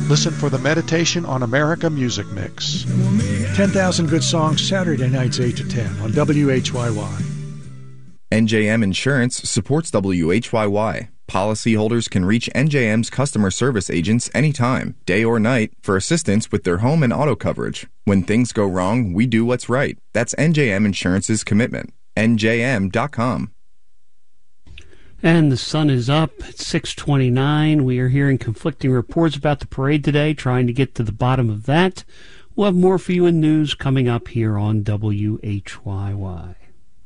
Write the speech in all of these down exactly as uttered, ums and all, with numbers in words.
Listen for the Meditation on America music mix. ten thousand Good Songs, Saturday nights eight to ten on W H Y Y. N J M Insurance supports W H Y Y. Policyholders can reach N J M's customer service agents anytime, day or night, for assistance with their home and auto coverage. When things go wrong, we do what's right. That's N J M Insurance's commitment. N J M dot com. And the sun is up at six twenty-nine. We are hearing conflicting reports about the parade today, trying to get to the bottom of that. We'll have more for you in news coming up here on W H Y Y.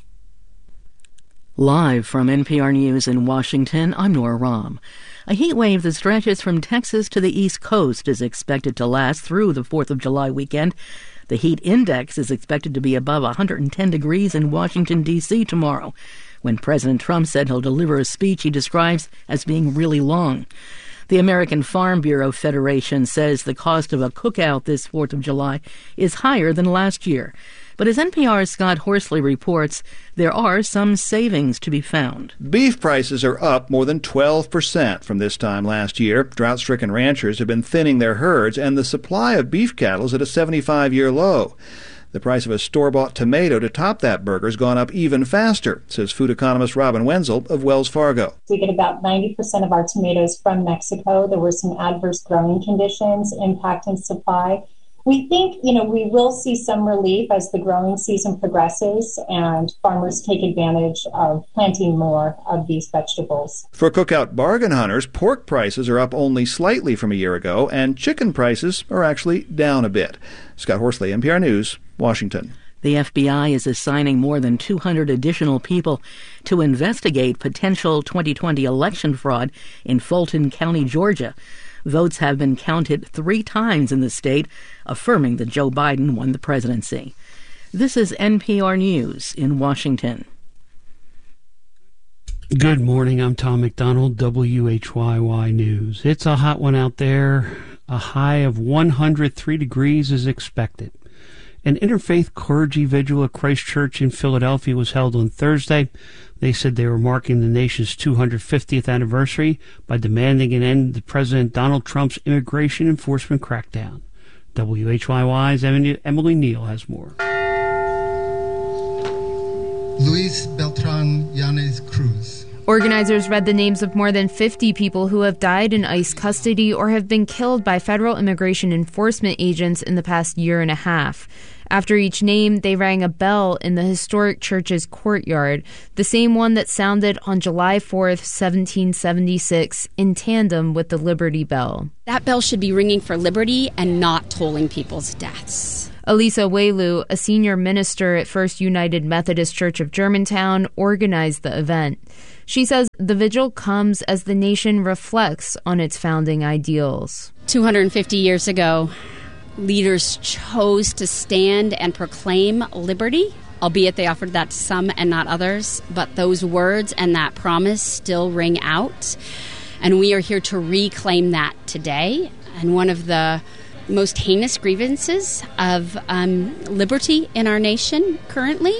Live from N P R News in Washington, I'm Nora Rahm. A heat wave that stretches from Texas to the East Coast is expected to last through the fourth of July weekend. The heat index is expected to be above one hundred ten degrees in Washington, D C tomorrow, when President Trump said he'll deliver a speech he describes as being really long. The American Farm Bureau Federation says the cost of a cookout this fourth of July is higher than last year. But as N P R's Scott Horsley reports, there are some savings to be found. Beef prices are up more than twelve percent from this time last year. Drought-stricken ranchers have been thinning their herds, and the supply of beef cattle is at a seventy-five-year low. The price of a store-bought tomato to top that burger has gone up even faster, says food economist Robin Wenzel of Wells Fargo. We get about ninety percent of our tomatoes from Mexico. There were some adverse growing conditions impacting supply. We think, you know, we will see some relief as the growing season progresses and farmers take advantage of planting more of these vegetables. For cookout bargain hunters, pork prices are up only slightly from a year ago, and chicken prices are actually down a bit. Scott Horsley, N P R News, Washington. The F B I is assigning more than two hundred additional people to investigate potential twenty twenty election fraud in Fulton County, Georgia. Votes have been counted three times in the state, affirming that Joe Biden won the presidency. This is N P R News in Washington. Good morning. I'm Tom McDonald, W H Y Y News. It's a hot one out there. A high of one hundred three degrees is expected. An interfaith clergy vigil at Christ Church in Philadelphia was held on Thursday. They said they were marking the nation's two hundred fiftieth anniversary by demanding an end to President Donald Trump's immigration enforcement crackdown. W H Y Y's Emily Neal has more. Luis Beltran Yanez Cruz. Organizers read the names of more than fifty people who have died in ICE custody or have been killed by federal immigration enforcement agents in the past year and a half. After each name, they rang a bell in the historic church's courtyard, the same one that sounded on July fourth, seventeen seventy-six, in tandem with the Liberty Bell. That bell should be ringing for liberty and not tolling people's deaths. Elisa Welu, a senior minister at First United Methodist Church of Germantown, organized the event. She says the vigil comes as the nation reflects on its founding ideals. two hundred fifty years ago, leaders chose to stand and proclaim liberty, albeit they offered that to some and not others. But those words and that promise still ring out. And we are here to reclaim that today. And one of the most heinous grievances of um, liberty in our nation currently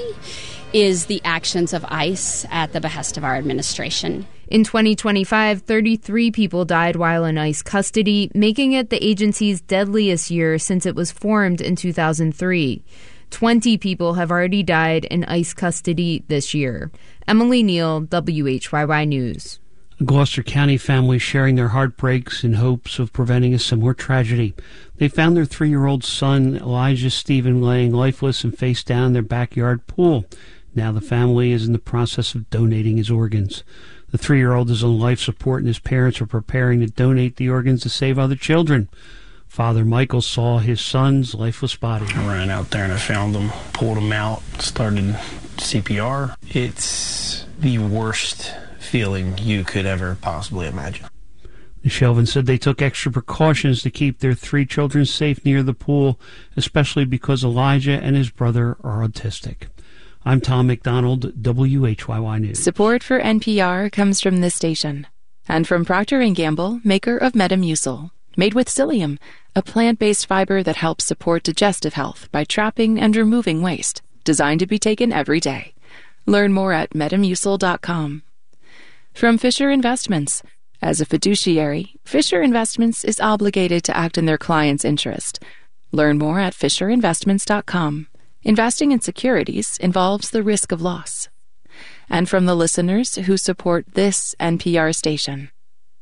is the actions of ICE at the behest of our administration. In twenty twenty-five, thirty-three people died while in ICE custody, making it the agency's deadliest year since it was formed in two thousand three. twenty people have already died in ICE custody this year. Emily Neal, W H Y Y News. A Gloucester County family sharing their heartbreaks in hopes of preventing a similar tragedy. They found their three-year-old son, Elijah Stephen, laying lifeless and face down in their backyard pool. Now the family is in the process of donating his organs. The three-year-old is on life support, and his parents are preparing to donate the organs to save other children. Father Michael saw his son's lifeless body. I ran out there and I found him, pulled him out, started C P R. It's the worst feeling you could ever possibly imagine. The Shelvin said they took extra precautions to keep their three children safe near the pool, especially because Elijah and his brother are autistic. I'm Tom McDonald, W H Y Y News. Support for N P R comes from this station and from Procter and Gamble, maker of Metamucil, made with psyllium, a plant-based fiber that helps support digestive health by trapping and removing waste, designed to be taken every day. Learn more at metamucil dot com. From Fisher Investments, As a fiduciary, Fisher Investments is obligated to act in their client's interest. Learn more at fisher investments dot com. Investing in securities involves the risk of loss. And from the listeners who support this N P R station.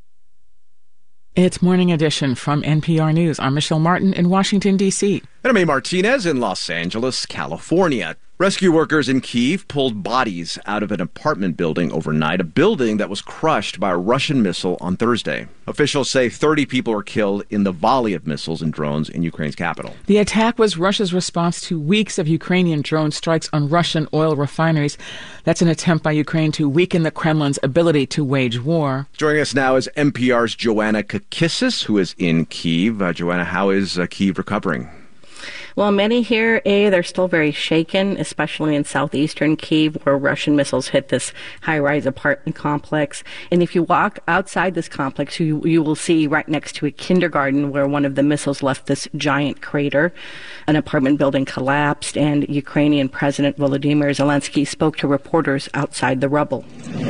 It's Morning Edition from N P R News. I'm Michelle Martin in Washington, D C And I'm A. Martinez in Los Angeles, California. Rescue workers in Kyiv pulled bodies out of an apartment building overnight, a building that was crushed by a Russian missile on Thursday. Officials say thirty people were killed in the volley of missiles and drones in Ukraine's capital. The attack was Russia's response to weeks of Ukrainian drone strikes on Russian oil refineries. That's an attempt by Ukraine to weaken the Kremlin's ability to wage war. Joining us now is N P R's Joanna Kakissis, who is in Kyiv. Uh, Joanna, how is uh, Kyiv recovering? Well, many here, A, they're still very shaken, especially in southeastern Kyiv, where Russian missiles hit this high-rise apartment complex. And if you walk outside this complex, you, you will see right next to a kindergarten where one of the missiles left this giant crater. An apartment building collapsed, and Ukrainian President Volodymyr Zelensky spoke to reporters outside the rubble.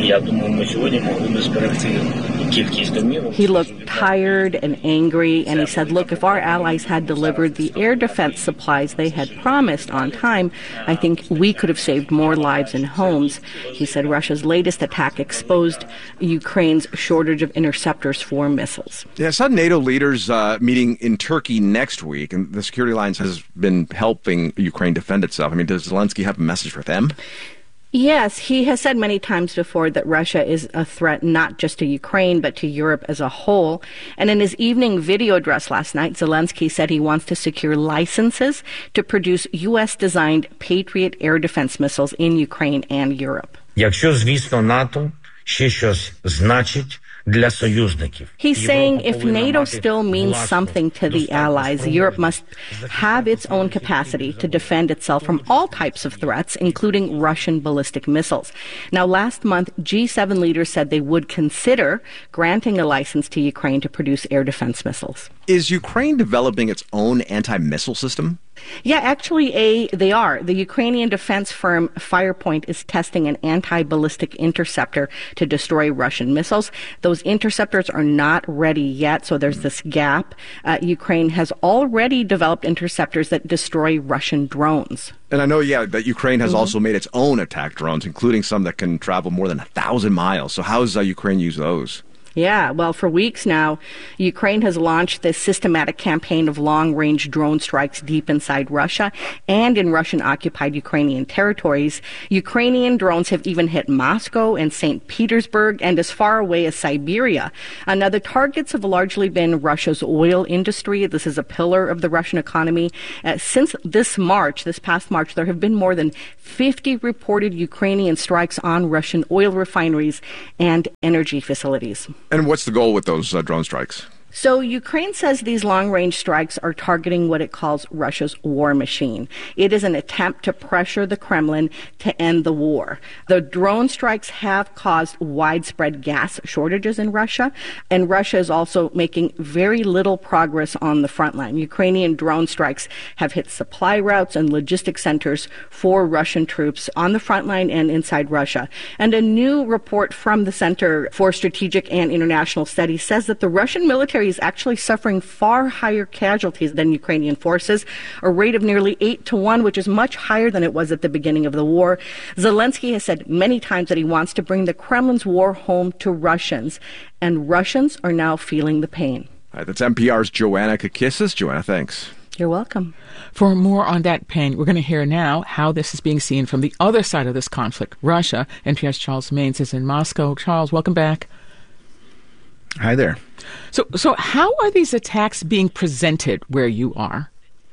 He looked tired and angry, and he said, look, if our allies had delivered the air defense supplies they had promised on time, I think we could have saved more lives and homes. He said Russia's latest attack exposed Ukraine's shortage of interceptors for missiles. Yeah, I saw NATO leaders uh, meeting in Turkey next week, and the security alliance has been helping Ukraine defend itself. I mean, does Zelensky have a message for them? Yes, he has said many times before that Russia is a threat not just to Ukraine, but to Europe as a whole. And in his evening video address last night, Zelensky said he wants to secure licenses to produce U S-designed Patriot air defense missiles in Ukraine and Europe. Якщо, звісно, НАТО ще щось значить для союзників. He's saying if NATO still means something to the allies, Europe must have its own capacity to defend itself from all types of threats, including Russian ballistic missiles. Now, last month, G seven leaders said they would consider granting a license to Ukraine to produce air defense missiles. Is Ukraine developing its own anti-missile system? Yeah, actually, A, they are. The Ukrainian defense firm Firepoint is testing an anti-ballistic interceptor to destroy Russian missiles. Those interceptors are not ready yet, so there's this gap. Uh, Ukraine has already developed interceptors that destroy Russian drones. And I know, yeah, that Ukraine has Mm-hmm. also made its own attack drones, including some that can travel more than a thousand miles. So how does uh, Ukraine use those? Yeah, well, for weeks now, Ukraine has launched this systematic campaign of long-range drone strikes deep inside Russia and in Russian-occupied Ukrainian territories. Ukrainian drones have even hit Moscow and Saint Petersburg and as far away as Siberia. Uh, now, the targets have largely been Russia's oil industry. This is a pillar of the Russian economy. Uh, since this March, this past March, there have been more than fifty reported Ukrainian strikes on Russian oil refineries and energy facilities. And what's the goal with those uh, drone strikes? So Ukraine says these long-range strikes are targeting what it calls Russia's war machine. It is an attempt to pressure the Kremlin to end the war. The drone strikes have caused widespread gas shortages in Russia, and Russia is also making very little progress on the front line. Ukrainian drone strikes have hit supply routes and logistic centers for Russian troops on the front line and inside Russia. And a new report from the Center for Strategic and International Studies says that the Russian military is actually suffering far higher casualties than Ukrainian forces, a rate of nearly eight to one, which is much higher than it was at the beginning of the war. Zelensky has said many times that he wants to bring the Kremlin's war home to Russians, and Russians are now feeling the pain. All right, that's N P R's Joanna Kakissis. Joanna, thanks. You're welcome. For more on that pain, we're going to hear now how this is being seen from the other side of this conflict, Russia. N P R's Charles Maines is in Moscow. Charles, welcome back. Hi there. So, so how are these attacks being presented where you are?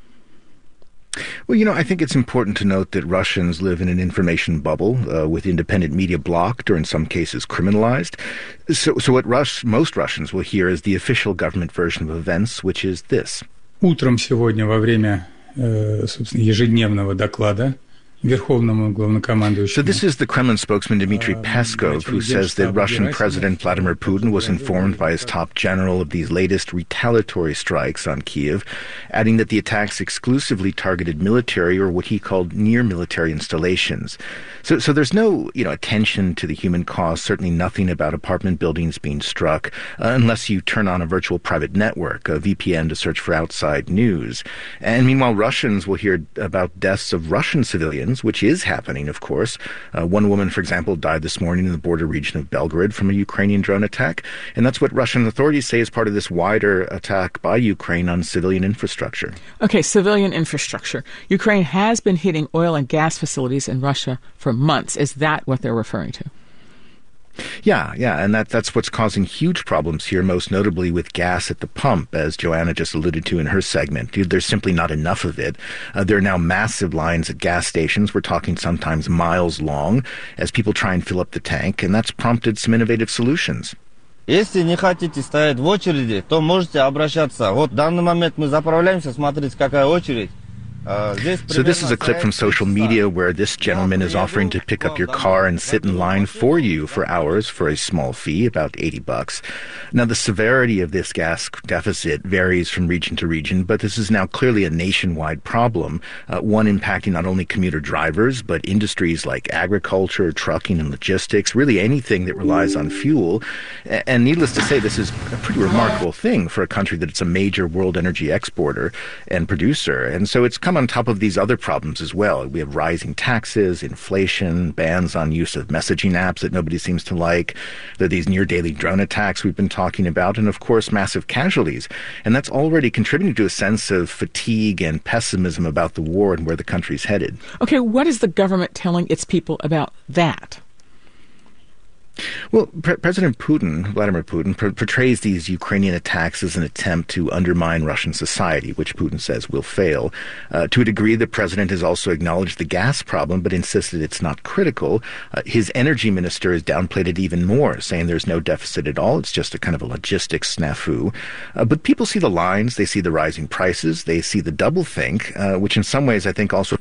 Well, you know, I think it's important to note that Russians live in an information bubble uh, with independent media blocked or in some cases criminalized. So, so what Rus- most Russians will hear is the official government version of events, which is this. Утром сегодня во время, собственно, ежедневного доклада So this is the Kremlin spokesman Dmitry Peskov, who says that Russian President Vladimir Putin was informed by his top general of these latest retaliatory strikes on Kiev, adding that the attacks exclusively targeted military or what he called near-military installations. So, so there's no, you know, attention to the human cost, certainly nothing about apartment buildings being struck, uh, unless you turn on a virtual private network, a V P N, to search for outside news. And meanwhile, Russians will hear about deaths of Russian civilians, which is happening, of course. Uh, one woman, for example, died this morning in the border region of Belgorod from a Ukrainian drone attack. And that's what Russian authorities say is part of this wider attack by Ukraine on civilian infrastructure. Okay, civilian infrastructure. Ukraine has been hitting oil and gas facilities in Russia for months. Is that what they're referring to? Yeah, yeah, and that that's what's causing huge problems here, most notably with gas at the pump, as Joanna just alluded to in her segment. There's simply not enough of it. Uh, there are now massive lines at gas stations. We're talking sometimes miles long, as people try and fill up the tank, and that's prompted some innovative solutions. Если не хотите стоять в очереди, то можете обращаться. Вот в данный момент мы заправляемся, смотрите, какая очередь. So this is a clip from social media where this gentleman is offering to pick up your car and sit in line for you for hours for a small fee, about eighty bucks. Now, the severity of this gas deficit varies from region to region, but this is now clearly a nationwide problem, uh, one impacting not only commuter drivers, but industries like agriculture, trucking, and logistics, really anything that relies on fuel. And needless to say, this is a pretty remarkable thing for a country that it's a major world energy exporter and producer. And so it's come on top of these other problems as well. We have rising taxes, inflation, bans on use of messaging apps that nobody seems to like. There are these near-daily drone attacks we've been talking about, and of course massive casualties. And that's already contributing to a sense of fatigue and pessimism about the war and where the country's headed. Okay, what is the government telling its people about that? Well, Pre- President Putin, Vladimir Putin, pr- portrays these Ukrainian attacks as an attempt to undermine Russian society, which Putin says will fail. Uh, to a degree, the president has also acknowledged the gas problem, but insisted it's not critical. Uh, his energy minister has downplayed it even more, saying there's no deficit at all. It's just a kind of a logistics snafu. Uh, but people see the lines, they see the rising prices, they see the doublethink, uh, which in some ways I think also...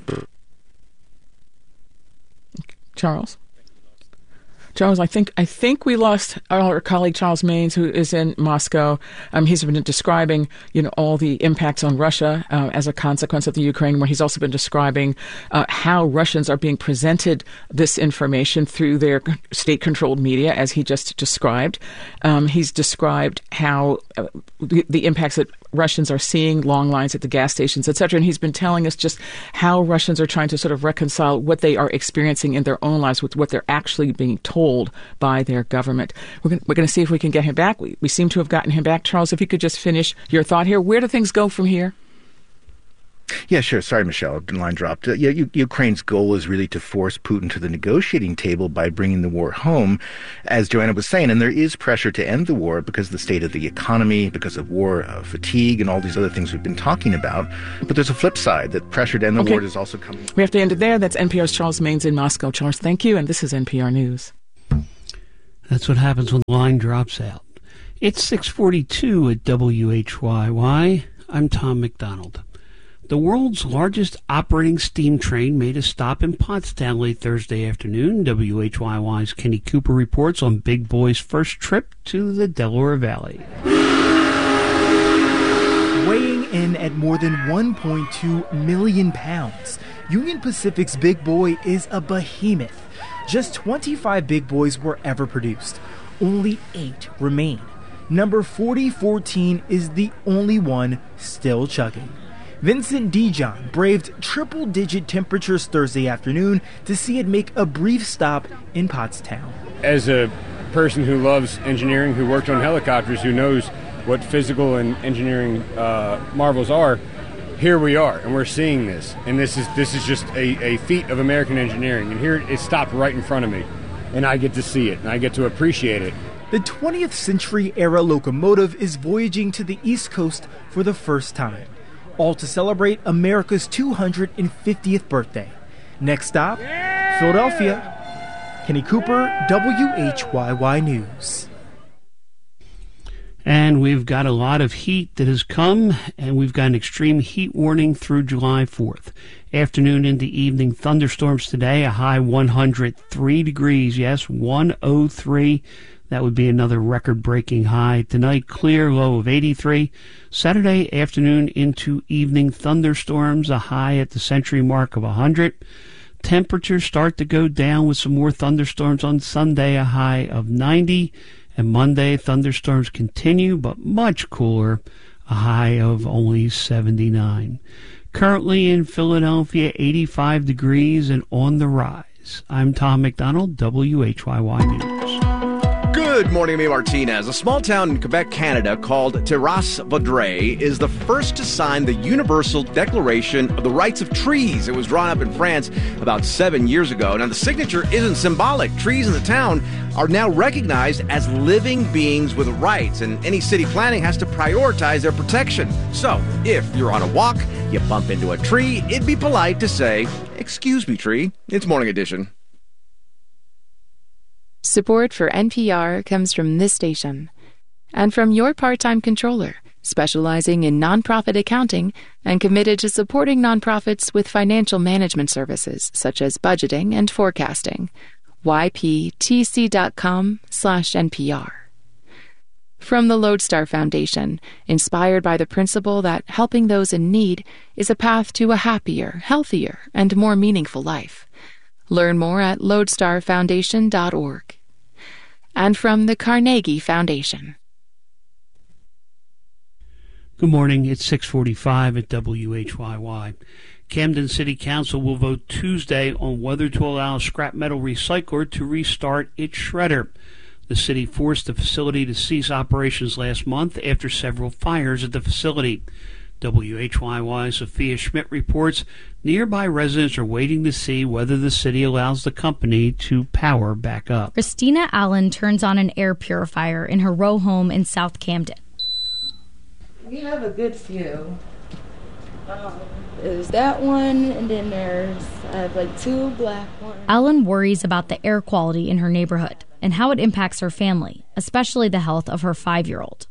Charles? Charles, I think I think we lost our colleague Charles Maynes, who is in Moscow. Um, he's been describing, you know, all the impacts on Russia uh, as a consequence of the Ukraine war. He's also been describing uh, how Russians are being presented this information through their state-controlled media, as he just described. Um, he's described how uh, the, the impacts that Russians are seeing, long lines at the gas stations, et cetera. And he's been telling us just how Russians are trying to sort of reconcile what they are experiencing in their own lives with what they're actually being told by their government. We're going we're going to see if we can get him back. We, we seem to have gotten him back. Charles, if you could just finish your thought here. Where do things go from here? Yeah, sure. Sorry, Michelle, the line dropped. Uh, yeah, U- Ukraine's goal is really to force Putin to the negotiating table by bringing the war home, as Joanna was saying. And there is pressure to end the war because of the state of the economy, because of war uh, fatigue, and all these other things we've been talking about. But there's a flip side, that pressure to end the okay. war is also coming. We have to end it there. That's N P R's Charles Maynes in Moscow. Charles, thank you. And this is N P R News. That's what happens when the line drops out. It's six forty-two at W H Y Y. I'm Tom McDonald. The world's largest operating steam train made a stop in Pottstown late Thursday afternoon. W H Y Y's Kenny Cooper reports on Big Boy's first trip to the Delaware Valley. Weighing in at more than one point two million pounds, Union Pacific's Big Boy is a behemoth. Just twenty-five Big Boys were ever produced. Only eight remain. Number forty fourteen is the only one still chugging. Vincent Dijon braved triple-digit temperatures Thursday afternoon to see it make a brief stop in Pottstown. As a person who loves engineering, who worked on helicopters, who knows what physical and engineering uh, marvels are, here we are, and we're seeing this. And this is this is just a, a feat of American engineering. And here it stopped right in front of me, and I get to see it, and I get to appreciate it. The twentieth century era locomotive is voyaging to the East Coast for the first time, all to celebrate America's two hundred fiftieth birthday. Next stop, Philadelphia. Kenny Cooper, W H Y Y News. And we've got a lot of heat that has come, and we've got an extreme heat warning through July fourth. Afternoon into evening thunderstorms today, a high one hundred three degrees. Yes, one oh three. That would be another record-breaking high. Tonight, clear, low of eighty-three. Saturday afternoon into evening thunderstorms, a high at the century mark of one hundred. Temperatures start to go down with some more thunderstorms on Sunday, a high of ninety. And Monday, thunderstorms continue, but much cooler, a high of only seventy-nine. Currently in Philadelphia, eighty-five degrees and on the rise. I'm Tom McDonald, W H Y Y News. Good morning, Amy Martinez. A small town in Quebec, Canada called Terrasse-Vaudreuil is the first to sign the Universal Declaration of the Rights of Trees. It was drawn up in France about seven years ago. Now, the signature isn't symbolic. Trees in the town are now recognized as living beings with rights, and any city planning has to prioritize their protection. So, if you're on a walk, you bump into a tree, it'd be polite to say, "Excuse me, tree." It's Morning Edition. Support for N P R comes from this station and from your part-time controller, specializing in nonprofit accounting and committed to supporting nonprofits with financial management services such as budgeting and forecasting. Y P T C dot com slash N P R. From the Lodestar Foundation, inspired by the principle that helping those in need is a path to a happier, healthier, and more meaningful life. Learn more at lodestar foundation dot org. And from the Carnegie Foundation. Good morning. It's six forty-five at W H Y Y. Camden City Council will vote Tuesday on whether to allow a scrap metal recycler to restart its shredder. The city forced the facility to cease operations last month after several fires at the facility. W H Y Y's Sophia Schmidt reports nearby residents are waiting to see whether the city allows the company to power back up. Christina Allen turns on an air purifier in her row home in South Camden. We have a good few. Um, there's that one, and then there's I have like two black ones. Allen worries about the air quality in her neighborhood and how it impacts her family, especially the health of her five-year-old.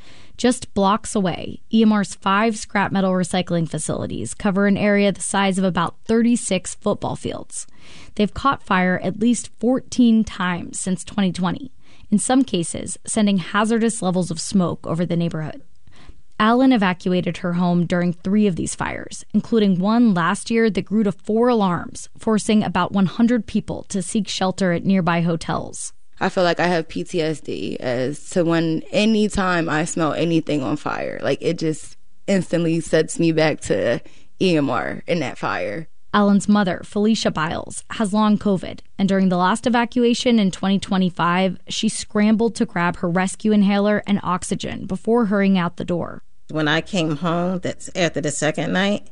Just blocks away, E M R's five scrap metal recycling facilities cover an area the size of about thirty-six football fields. They've caught fire at least fourteen times since twenty twenty, in some cases sending hazardous levels of smoke over the neighborhood. Allen evacuated her home during three of these fires, including one last year that grew to four alarms, forcing about one hundred people to seek shelter at nearby hotels. I feel like I have P T S D as to when any time I smell anything on fire, like it just instantly sets me back to E M R in that fire. Allen's mother, Felicia Biles, has long COVID, and during the last evacuation in twenty twenty-five, she scrambled to grab her rescue inhaler and oxygen before hurrying out the door. When I came home, that's after the second night,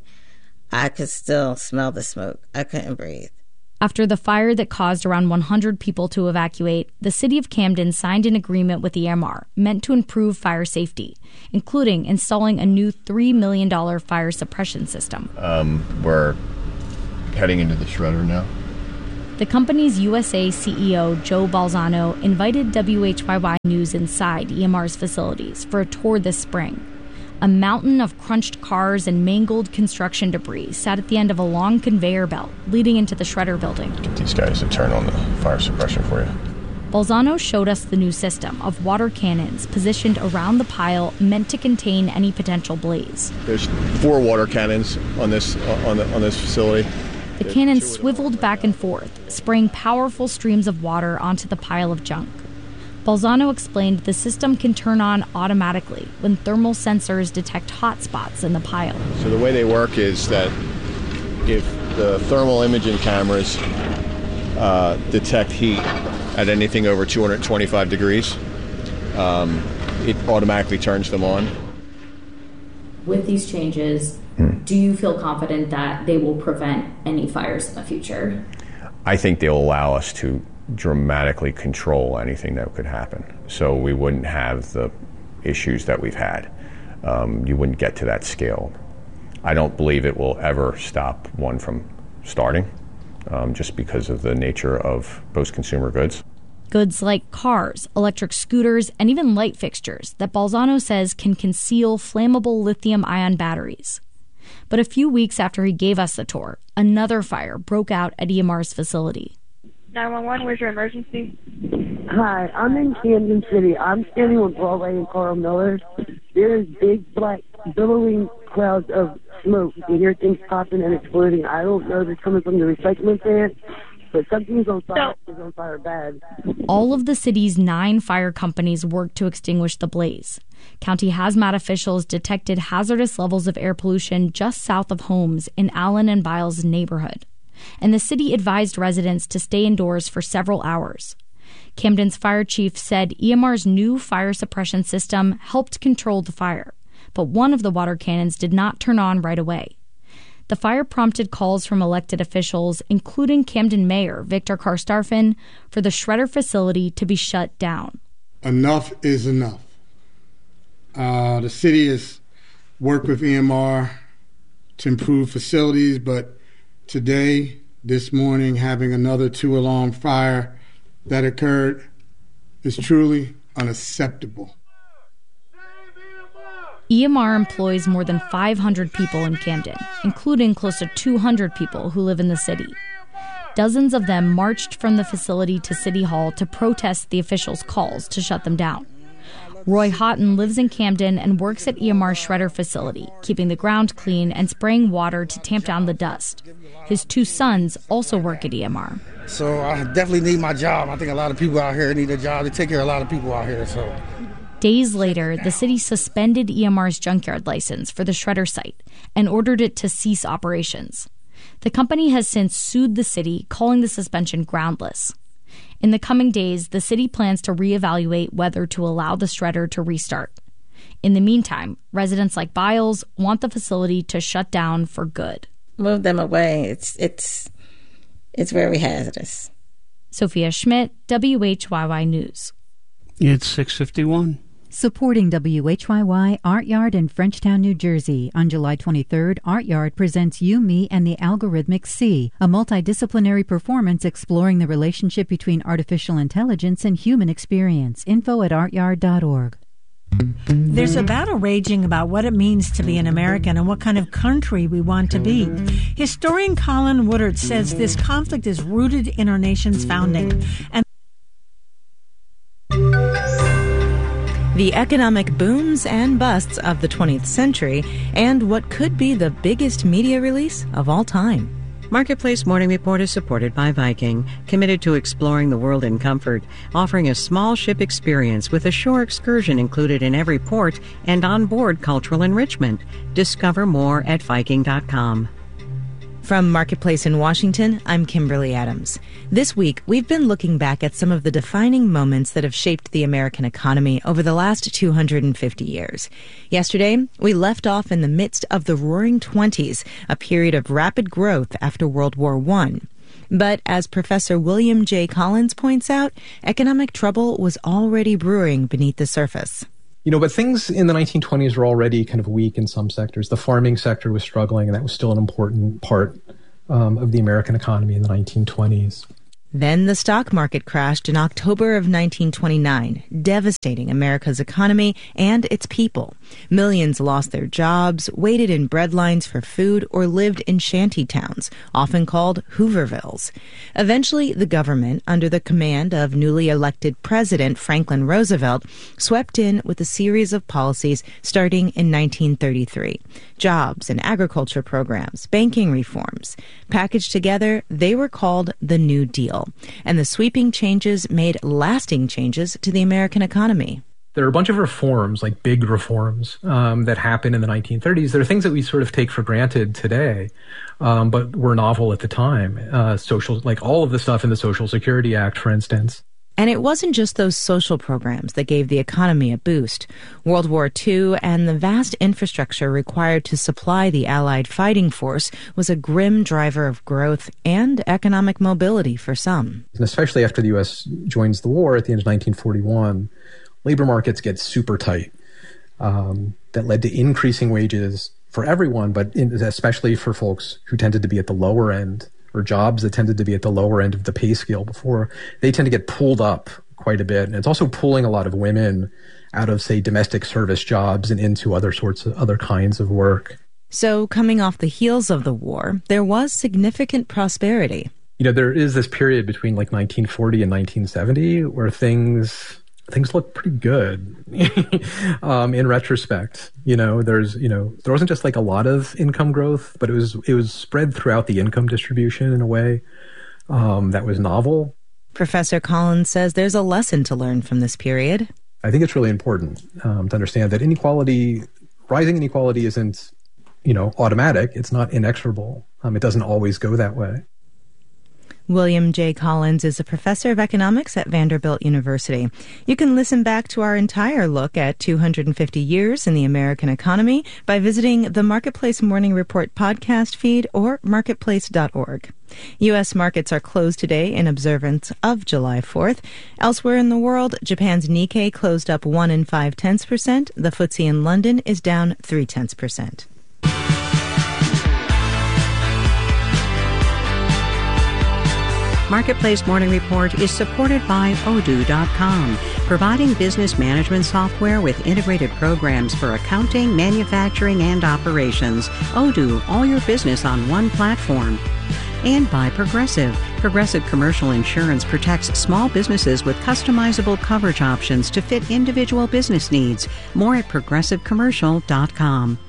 I could still smell the smoke. I couldn't breathe. After the fire that caused around one hundred people to evacuate, the city of Camden signed an agreement with E M R meant to improve fire safety, including installing a new three million dollars fire suppression system. Um, we're heading into the shredder now. The company's U S A C E O, Joe Balzano, invited W H Y Y News inside E M R's facilities for a tour this spring. A mountain of crunched cars and mangled construction debris sat at the end of a long conveyor belt leading into the shredder building. Get these guys to turn on the fire suppression for you. Balzano showed us the new system of water cannons positioned around the pile meant to contain any potential blaze. There's four water cannons on this on the, on this facility. The cannons swiveled back and forth, spraying powerful streams of water onto the pile of junk. Balzano explained the system can turn on automatically when thermal sensors detect hot spots in the pile. So the way they work is that if the thermal imaging cameras uh, detect heat at anything over two hundred twenty-five degrees, um, it automatically turns them on. With these changes, hmm. do you feel confident that they will prevent any fires in the future? I think they'll allow us to dramatically control anything that could happen. So we wouldn't have the issues that we've had. Um, you wouldn't get to that scale. I don't believe it will ever stop one from starting, um, just because of the nature of post-consumer goods. Goods like cars, electric scooters, and even light fixtures that Balzano says can conceal flammable lithium-ion batteries. But a few weeks after he gave us the tour, another fire broke out at E M R's facility. nine one one, where's your emergency? Hi, I'm in Camden City. I'm standing with Broadway and Carl Miller. There's big, black, billowing clouds of smoke. You can hear things popping and exploding. I don't know if it's coming from the recycling plant, but something's on fire. It's on fire bad. All of the city's nine fire companies worked to extinguish the blaze. County hazmat officials detected hazardous levels of air pollution just south of homes in Allen and Biles' neighborhood, and the city advised residents to stay indoors for several hours. Camden's fire chief said E M R's new fire suppression system helped control the fire, but one of the water cannons did not turn on right away. The fire prompted calls from elected officials, including Camden Mayor Victor Karstafen, for the shredder facility to be shut down. Enough is enough. Uh, the city has worked with E M R to improve facilities, but today, this morning, having another two-alarm fire that occurred is truly unacceptable. E M R employs more than five hundred people in Camden, including close to two hundred people who live in the city. Dozens of them marched from the facility to City Hall to protest the officials' calls to shut them down. Roy Houghton lives in Camden and works at E M R's shredder facility, keeping the ground clean and spraying water to tamp down the dust. His two sons also work at E M R. So I definitely need my job. I think a lot of people out here need a job. They take care of a lot of people out here. So. Days later, the city suspended E M R's junkyard license for the shredder site and ordered it to cease operations. The company has since sued the city, calling the suspension groundless. In the coming days, the city plans to reevaluate whether to allow the shredder to restart. In the meantime, residents like Biles want the facility to shut down for good. Move them away. It's it's it's very hazardous. Sophia Schmidt, W H Y Y News. It's six fifty-one. Supporting W H Y Y Art Yard in Frenchtown, New Jersey. On July twenty-third, Art Yard presents You, Me, and the Algorithmic Sea, a multidisciplinary performance exploring the relationship between artificial intelligence and human experience. Info at art yard dot org. There's a battle raging about what it means to be an American and what kind of country we want to be. Historian Colin Woodard says this conflict is rooted in our nation's founding. And the economic booms and busts of the twentieth century, and what could be the biggest media release of all time. Marketplace Morning Report is supported by Viking, committed to exploring the world in comfort, offering a small ship experience with a shore excursion included in every port and onboard cultural enrichment. Discover more at Viking dot com. From Marketplace in Washington, I'm Kimberly Adams. This week, we've been looking back at some of the defining moments that have shaped the American economy over the last two hundred fifty years. Yesterday, we left off in the midst of the Roaring Twenties, a period of rapid growth after World War One. But as Professor William J. Collins points out, economic trouble was already brewing beneath the surface. You know, but things in the nineteen twenties were already kind of weak in some sectors. The farming sector was struggling, and that was still an important part um, of the American economy in the nineteen twenties. Then the stock market crashed in October of nineteen twenty-nine, devastating America's economy and its people. Millions lost their jobs, waited in bread lines for food, or lived in shanty towns, often called Hoovervilles. Eventually, the government, under the command of newly elected President Franklin Roosevelt, swept in with a series of policies starting in nineteen thirty-three. Jobs and agriculture programs, banking reforms. Packaged together, they were called the New Deal. And the sweeping changes made lasting changes to the American economy. There are a bunch of reforms, like big reforms, um, that happened in the nineteen thirties. There are things that we sort of take for granted today, um, but were novel at the time. Uh, social, like all of the stuff in the Social Security Act, for instance. And it wasn't just those social programs that gave the economy a boost. World War Two and the vast infrastructure required to supply the Allied fighting force was a grim driver of growth and economic mobility for some. And especially after the U S joins the war at the end of nineteen forty-one, labor markets get super tight. Um, that led to increasing wages for everyone, but in, especially for folks who tended to be at the lower end or jobs that tended to be at the lower end of the pay scale before, they tend to get pulled up quite a bit. And it's also pulling a lot of women out of, say, domestic service jobs and into other sorts of other kinds of work. So coming off the heels of the war, there was significant prosperity. You know, there is this period between like nineteen forty and nineteen seventy where things things look pretty good. um, in retrospect, you know, there's, you know, there wasn't just like a lot of income growth, but it was it was spread throughout the income distribution in a way um, that was novel. Professor Collins says there's a lesson to learn from this period. I think it's really important um, to understand that inequality, rising inequality isn't, you know, automatic. It's not inexorable. Um, it doesn't always go that way. William J. Collins is a professor of economics at Vanderbilt University. You can listen back to our entire look at two hundred fifty years in the American economy by visiting the Marketplace Morning Report podcast feed or marketplace dot org. U S markets are closed today in observance of July fourth. Elsewhere in the world, Japan's Nikkei closed up one and five tenths percent. The F T S E in London is down three tenths percent. Marketplace Morning Report is supported by Odoo dot com, providing business management software with integrated programs for accounting, manufacturing, and operations. Odoo, all your business on one platform. And by Progressive. Progressive Commercial Insurance protects small businesses with customizable coverage options to fit individual business needs. More at progressive commercial dot com.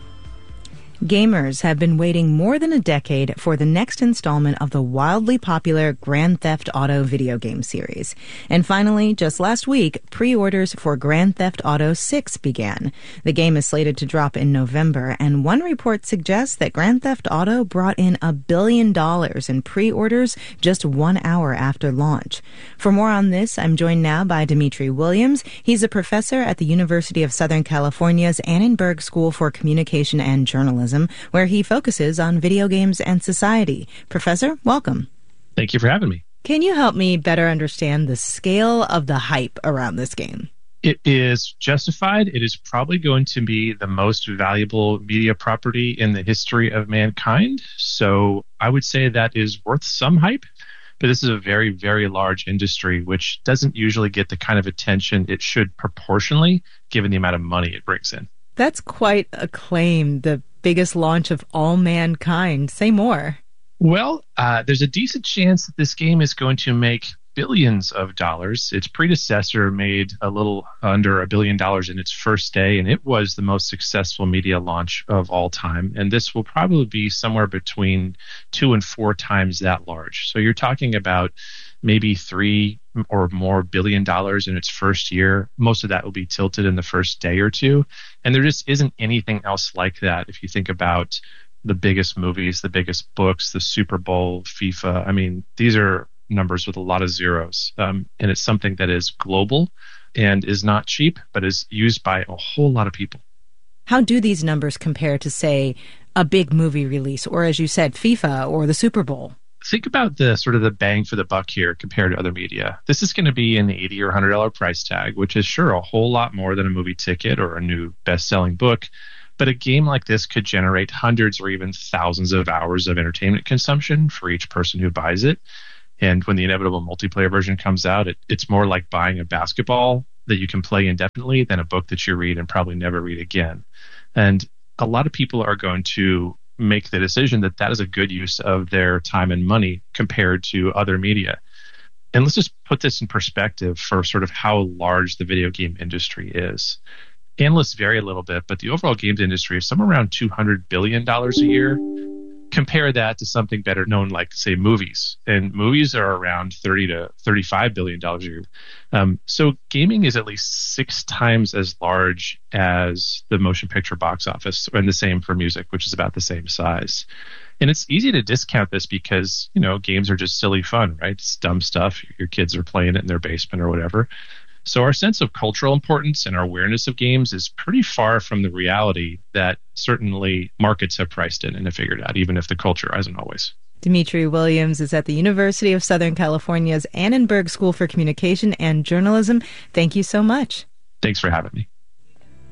Gamers have been waiting more than a decade for the next installment of the wildly popular Grand Theft Auto video game series. And finally, just last week, pre-orders for Grand Theft Auto six began. The game is slated to drop in November, and one report suggests that Grand Theft Auto brought in a billion dollars in pre-orders just one hour after launch. For more on this, I'm joined now by Dimitri Williams. He's a professor at the University of Southern California's Annenberg School for Communication and Journalism, where he focuses on video games and society. Professor, welcome. Thank you for having me. Can you help me better understand the scale of the hype around this game? It is justified. It is probably going to be the most valuable media property in the history of mankind. So I would say that is worth some hype. But this is a very, very large industry, which doesn't usually get the kind of attention it should proportionally, given the amount of money it brings in. That's quite a claim, the biggest launch of all mankind. Say more. Well, uh, there's a decent chance that this game is going to make billions of dollars. Its predecessor made a little under a billion dollars in its first day, and it was the most successful media launch of all time. And this will probably be somewhere between two and four times that large. So you're talking about maybe three or more billion dollars in its first year. Most of that will be tilted in the first day or two. And there just isn't anything else like that. If you think about the biggest movies, the biggest books, the Super Bowl, FIFA, I mean, these are numbers with a lot of zeros. Um, and it's something that is global and is not cheap, but is used by a whole lot of people. How do these numbers compare to, say, a big movie release, or as you said, FIFA or the Super Bowl? Think about the sort of the bang for the buck here compared to other media. This is going to be an eighty or one hundred dollars price tag, which is sure a whole lot more than a movie ticket or a new best-selling book. But a game like this could generate hundreds or even thousands of hours of entertainment consumption for each person who buys it. And when the inevitable multiplayer version comes out, it, it's more like buying a basketball that you can play indefinitely than a book that you read and probably never read again. And a lot of people are going to make the decision that that is a good use of their time and money compared to other media. And let's just put this in perspective for sort of how large the video game industry is. Analysts vary a little bit, but the overall games industry is somewhere around two hundred billion dollars a year. Compare that to something better known like, say, movies. And movies are around thirty to thirty-five billion dollars a year. Um, so gaming is at least six times as large as the motion picture box office, and the same for music, which is about the same size. And it's easy to discount this because, you know, games are just silly fun, right? It's dumb stuff. Your kids are playing it in their basement or whatever. So our sense of cultural importance and our awareness of games is pretty far from the reality that certainly markets have priced in and have figured out, even if the culture hasn't always. Dimitri Williams is at the University of Southern California's Annenberg School for Communication and Journalism. Thank you so much. Thanks for having me.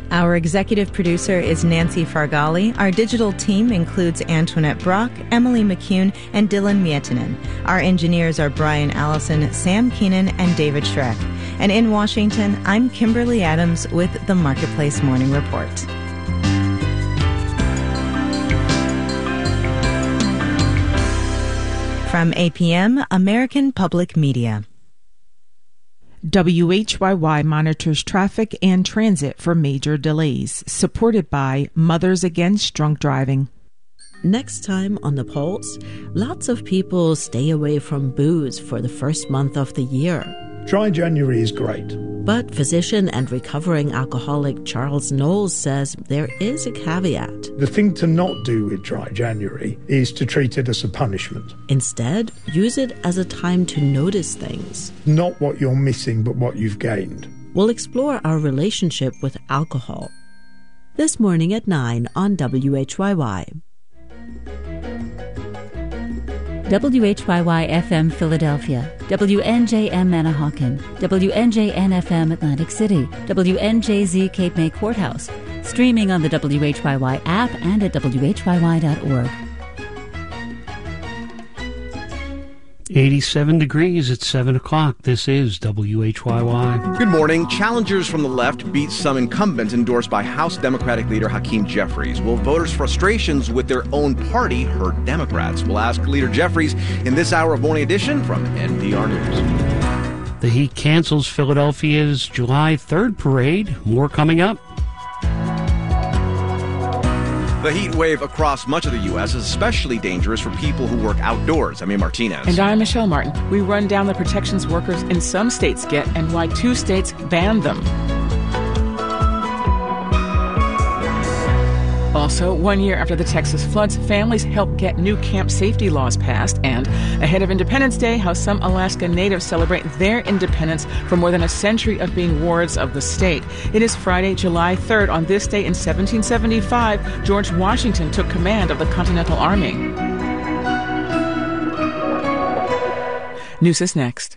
Our executive producer is Nancy Fargali. Our digital team includes Antoinette Brock, Emily McCune, and Dylan Miettinen. Our engineers are Brian Allison, Sam Keenan, and David Schreck. And in Washington, I'm Kimberly Adams with the Marketplace Morning Report. From A P M, American Public Media. W H Y Y monitors traffic and transit for major delays, supported by Mothers Against Drunk Driving. Next time on The Pulse, lots of people stay away from booze for the first month of the year. Dry January is great. But physician and recovering alcoholic Charles Knowles says there is a caveat. The thing to not do with Dry January is to treat it as a punishment. Instead, use it as a time to notice things. Not what you're missing, but what you've gained. We'll explore our relationship with alcohol. This morning at nine on W H Y Y. W H Y Y F M Philadelphia, W N J M Manahawkin, W N J N F M Atlantic City, W N J Z Cape May Courthouse, streaming on the W H Y Y app and at W H Y Y dot org. eighty-seven degrees at seven o'clock. This is W H Y Y. Good morning. Challengers from the left beat some incumbents endorsed by House Democratic leader Hakeem Jeffries. Will voters' frustrations with their own party hurt Democrats? We'll ask Leader Jeffries in this hour of Morning Edition from N P R News. The Heat cancels Philadelphia's July third parade. More coming up. The heat wave across much of the U S is especially dangerous for people who work outdoors. I'm Ian Martinez. And I'm Michelle Martin. We run down the protections workers in some states get and why two states banned them. Also, one year after the Texas floods, families helped get new camp safety laws passed. And ahead of Independence Day, how some Alaska Natives celebrate their independence for more than a century of being wards of the state. It is Friday, July third. On this day in seventeen seventy-five, George Washington took command of the Continental Army. News is next.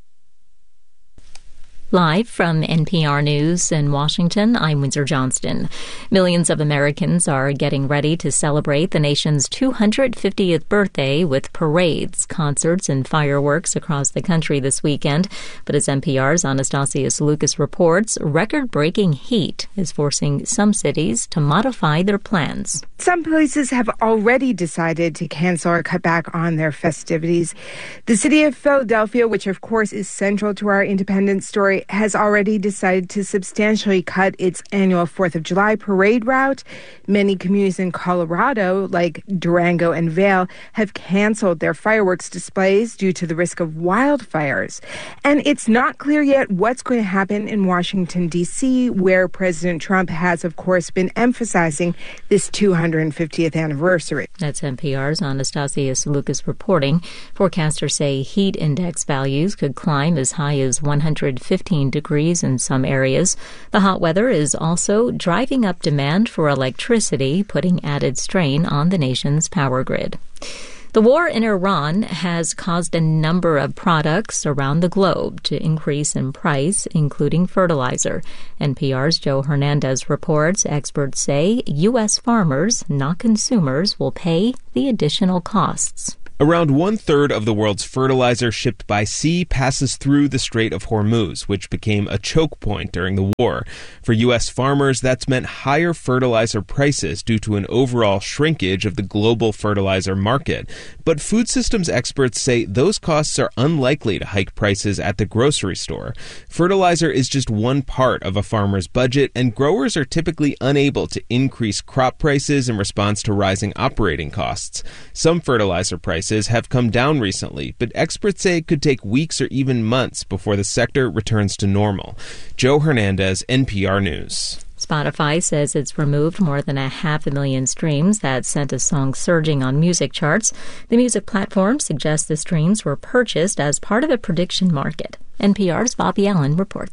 Live from N P R News in Washington, I'm Windsor Johnston. Millions of Americans are getting ready to celebrate the nation's two hundred fiftieth birthday with parades, concerts, and fireworks across the country this weekend. But as N P R's Anastasius Lucas reports, record-breaking heat is forcing some cities to modify their plans. Some places have already decided to cancel or cut back on their festivities. The city of Philadelphia, which of course is central to our independence story, has already decided to substantially cut its annual fourth of July parade route. Many communities in Colorado, like Durango and Vail, have canceled their fireworks displays due to the risk of wildfires. And it's not clear yet what's going to happen in Washington, D C, where President Trump has, of course, been emphasizing this two hundred fiftieth anniversary. That's N P R's Anastasius Lucas reporting. Forecasters say heat index values could climb as high as one hundred fifteen degrees in some areas. The hot weather is also driving up demand for electricity, putting added strain on the nation's power grid. The war in Iran has caused a number of products around the globe to increase in price, including fertilizer. N P R's Joe Hernandez reports experts say U S farmers, not consumers, will pay the additional costs. Around one-third of the world's fertilizer shipped by sea passes through the Strait of Hormuz, which became a choke point during the war. For U S farmers, that's meant higher fertilizer prices due to an overall shrinkage of the global fertilizer market. But food systems experts say those costs are unlikely to hike prices at the grocery store. Fertilizer is just one part of a farmer's budget, and growers are typically unable to increase crop prices in response to rising operating costs. Some fertilizer prices have come down recently, but experts say it could take weeks or even months before the sector returns to normal. Joe Hernandez, N P R News. Spotify says it's removed more than a half a million streams that sent a song surging on music charts. The music platform suggests the streams were purchased as part of a prediction market. N P R's Bobby Allen reports.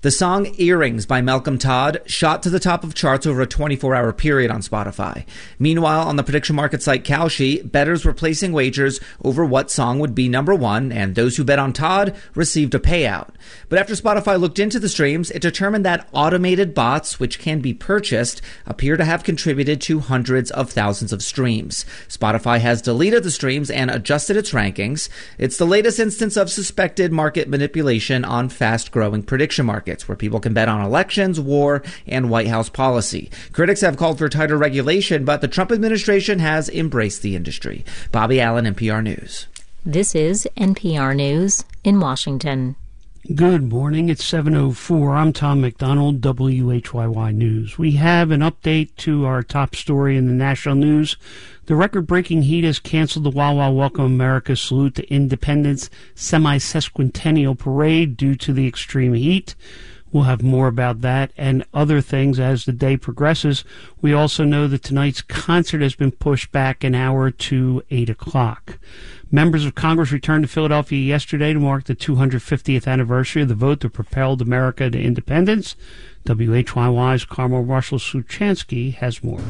The song Earrings by Malcolm Todd shot to the top of charts over a twenty-four hour period on Spotify. Meanwhile, on the prediction market site Kalshi, bettors were placing wagers over what song would be number one, and those who bet on Todd received a payout. But after Spotify looked into the streams, it determined that automated bots, which can be purchased, appear to have contributed to hundreds of thousands of streams. Spotify has deleted the streams and adjusted its rankings. It's the latest instance of suspected market manipulation on fast-growing prediction markets, where people can bet on elections, war, and White House policy. Critics have called for tighter regulation, but the Trump administration has embraced the industry. Bobby Allen, N P R News. This is N P R News in Washington. Good morning. It's seven oh four. I'm Tom McDonald, W H Y Y News. We have an update to our top story in the national news. The record-breaking heat has canceled the Wawa Welcome America Salute to Independence semi-sesquicentennial parade due to the extreme heat. We'll have more about that and other things as the day progresses. We also know that tonight's concert has been pushed back an hour to eight o'clock. Members of Congress returned to Philadelphia yesterday to mark the two hundred fiftieth anniversary of the vote that propelled America to independence. W H Y Y's Carmel Russell-Suchansky has more.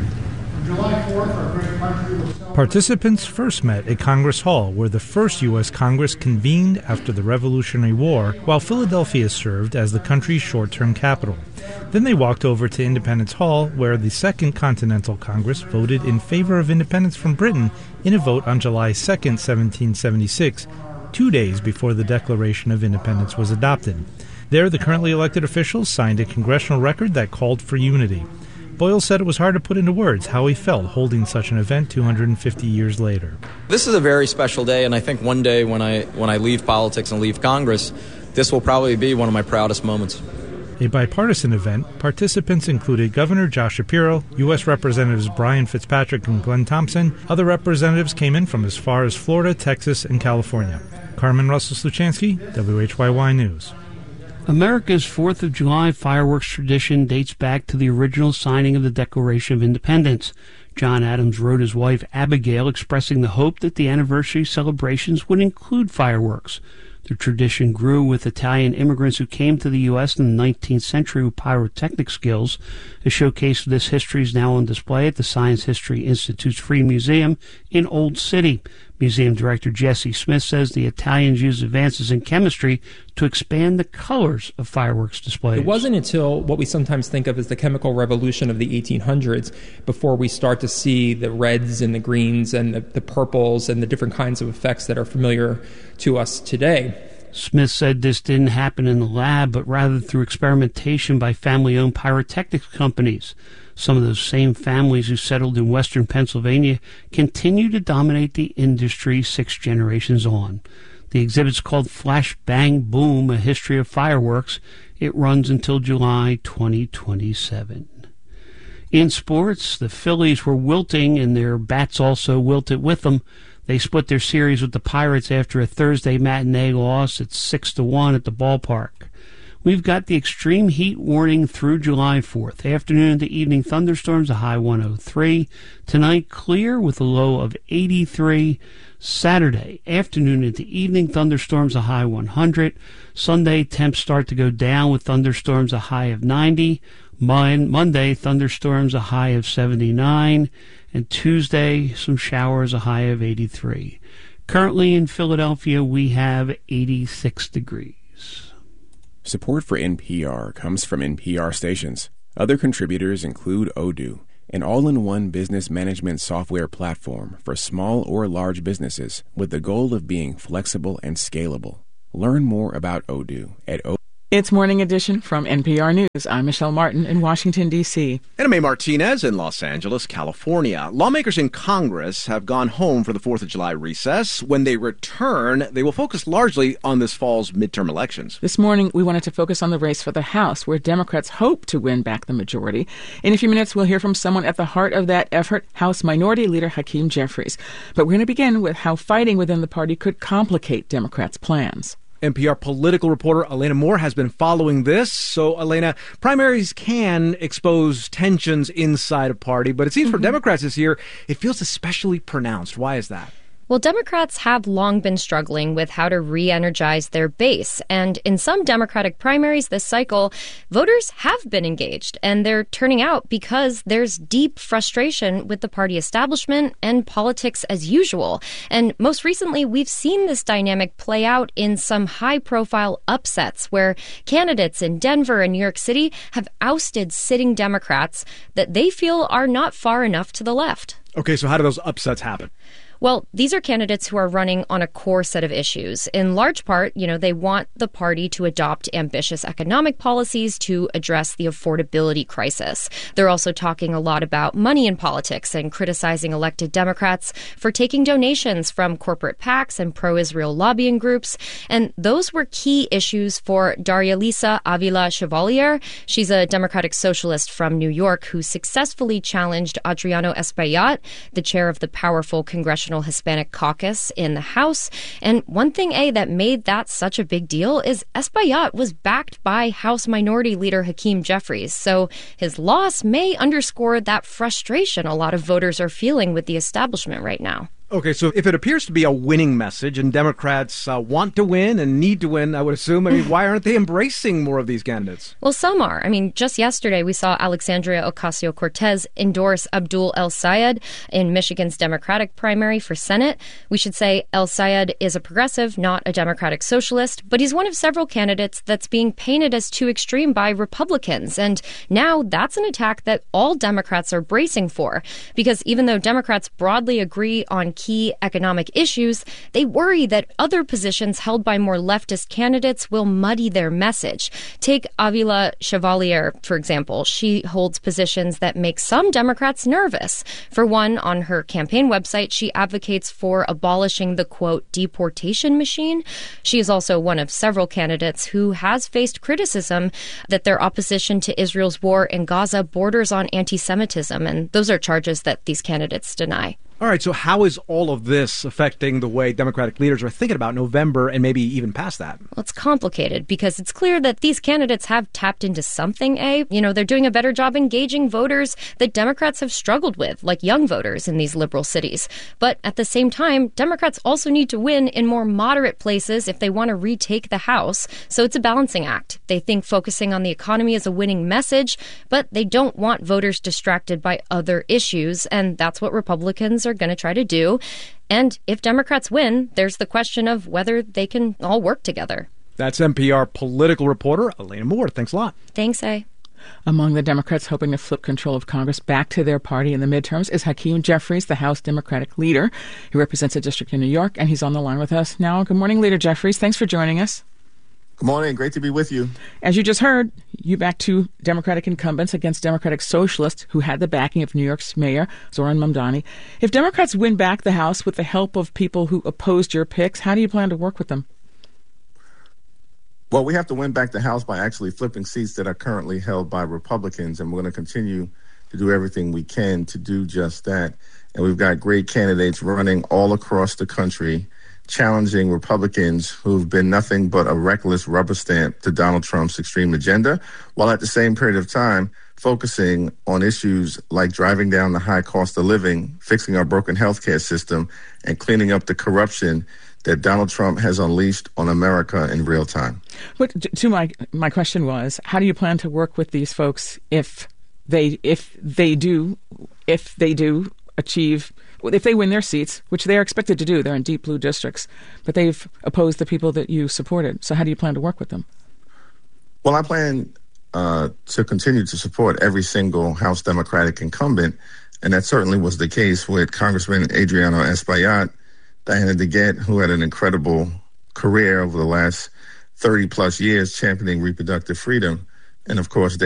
July fourth, our great country will celebrate. Participants first met at Congress Hall, where the first U S Congress convened after the Revolutionary War, while Philadelphia served as the country's short-term capital. Then they walked over to Independence Hall, where the Second Continental Congress voted in favor of independence from Britain in a vote on July second, seventeen seventy-six, two days before the Declaration of Independence was adopted. There, the currently elected officials signed a congressional record that called for unity. Boyle said it was hard to put into words how he felt holding such an event two hundred fifty years later. This is a very special day, and I think one day when I when I leave politics and leave Congress, this will probably be one of my proudest moments. A bipartisan event, participants included Governor Josh Shapiro, U S Representatives Brian Fitzpatrick and Glenn Thompson. Other representatives came in from as far as Florida, Texas, and California. Carmen Russell-Suchansky, W H Y Y News. America's fourth of July fireworks tradition dates back to the original signing of the Declaration of Independence. John Adams wrote his wife Abigail expressing the hope that the anniversary celebrations would include fireworks. The tradition grew with Italian immigrants who came to the U S in the nineteenth century with pyrotechnic skills. A showcase of this history is now on display at the Science History Institute's Free Museum in Old City. Museum Director Jesse Smith says the Italians used advances in chemistry to expand the colors of fireworks displays. It wasn't until what we sometimes think of as the chemical revolution of the eighteen hundreds before we start to see the reds and the greens and the, the purples and the different kinds of effects that are familiar to us today. Smith said this didn't happen in the lab, but rather through experimentation by family-owned pyrotechnics companies. Some of those same families who settled in western Pennsylvania continue to dominate the industry six generations on. The exhibit's called Flash Bang Boom, A History of Fireworks. It runs until July twenty twenty-seven. In sports, the Phillies were wilting, and their bats also wilted with them. They split their series with the Pirates after a Thursday matinee loss at six to one at the ballpark. We've got the extreme heat warning through July fourth. Afternoon to evening thunderstorms, a high one oh three. Tonight, clear with a low of eighty-three. Saturday, afternoon into evening thunderstorms, a high one hundred. Sunday, temps start to go down with thunderstorms, a high of ninety. Mon- Monday, thunderstorms, a high of seventy-nine. And Tuesday, some showers, a high of eighty-three. Currently in Philadelphia, we have eighty-six degrees. Support for N P R comes from N P R stations. Other contributors include Odoo, an all-in-one business management software platform for small or large businesses with the goal of being flexible and scalable. Learn more about Odoo at Odoo. It's Morning Edition from N P R News. I'm Michelle Martin in Washington, D C Anna Mae Martinez in Los Angeles, California. Lawmakers in Congress have gone home for the fourth of July recess. When they return, they will focus largely on this fall's midterm elections. This morning, we wanted to focus on the race for the House, where Democrats hope to win back the majority. In a few minutes, we'll hear from someone at the heart of that effort, House Minority Leader Hakeem Jeffries. But we're going to begin with how fighting within the party could complicate Democrats' plans. N P R political reporter Elena Moore has been following this. So, Elena, primaries can expose tensions inside a party, but it seems mm-hmm. for Democrats this year, it feels especially pronounced. Why is that? Well, Democrats have long been struggling with how to re-energize their base. And in some Democratic primaries this cycle, voters have been engaged, and they're turning out because there's deep frustration with the party establishment and politics as usual. And most recently, we've seen this dynamic play out in some high-profile upsets where candidates in Denver and New York City have ousted sitting Democrats that they feel are not far enough to the left. Okay, so how do those upsets happen? Well, these are candidates who are running on a core set of issues. In large part, you know, they want the party to adopt ambitious economic policies to address the affordability crisis. They're also talking a lot about money in politics and criticizing elected Democrats for taking donations from corporate PACs and pro-Israel lobbying groups. And those were key issues for Daria-Lisa Avila Chevalier. She's a Democratic socialist from New York who successfully challenged Adriano Espaillat, the chair of the powerful Congressional Hispanic Caucus in the House. And one thing, A, that made that such a big deal is Espaillat was backed by House Minority Leader Hakeem Jeffries. So his loss may underscore that frustration a lot of voters are feeling with the establishment right now. Okay, so if it appears to be a winning message and Democrats uh, want to win and need to win, I would assume, I mean, why aren't they embracing more of these candidates? Well, some are. I mean, just yesterday we saw Alexandria Ocasio-Cortez endorse Abdul El-Sayed in Michigan's Democratic primary for Senate. We should say El-Sayed is a progressive, not a Democratic socialist, but he's one of several candidates that's being painted as too extreme by Republicans. And now that's an attack that all Democrats are bracing for, because even though Democrats broadly agree on key economic issues, they worry that other positions held by more leftist candidates will muddy their message. Take Avila Chevalier, for example. She holds positions that make some Democrats nervous. For one, on her campaign website, she advocates for abolishing the, quote, deportation machine. She is also one of several candidates who has faced criticism that their opposition to Israel's war in Gaza borders on anti-Semitism, and those are charges that these candidates deny. All right, so how is all of this affecting the way Democratic leaders are thinking about November and maybe even past that? Well, it's complicated because it's clear that these candidates have tapped into something, A. You know, they're doing a better job engaging voters that Democrats have struggled with, like young voters in these liberal cities. But at the same time, Democrats also need to win in more moderate places if they want to retake the House. So it's a balancing act. They think focusing on the economy is a winning message, but they don't want voters distracted by other issues. And that's what Republicans are going to try to do. And if Democrats win, there's the question of whether they can all work together. That's N P R political reporter Elena Moore. Thanks a lot. Thanks, A. Among the Democrats hoping to flip control of Congress back to their party in the midterms is Hakeem Jeffries, the House Democratic leader. He represents a district in New York, and he's on the line with us now. Good morning, Leader Jeffries. Thanks for joining us. Good morning. Great to be with you. As you just heard, you backed two Democratic incumbents against Democratic socialists who had the backing of New York's Mayor Zohran Mamdani. If Democrats win back the House with the help of people who opposed your picks, how do you plan to work with them? Well, we have to win back the House by actually flipping seats that are currently held by Republicans, and we're going to continue to do everything we can to do just that. And we've got great candidates running all across the country, challenging Republicans who've been nothing but a reckless rubber stamp to Donald Trump's extreme agenda, while at the same period of time focusing on issues like driving down the high cost of living, fixing our broken healthcare system, and cleaning up the corruption that Donald Trump has unleashed on America in real time. But to my my question was, how do you plan to work with these folks if they if they do if they do achieve if they win their seats, which they are expected to do? They're in deep blue districts, but they've opposed the people that you supported. So how do you plan to work with them? Well, I plan uh, to continue to support every single House Democratic incumbent, and that certainly was the case with Congressman Adriano Espaillat, Diana DeGette, who had an incredible career over the last thirty plus years championing reproductive freedom, and of course,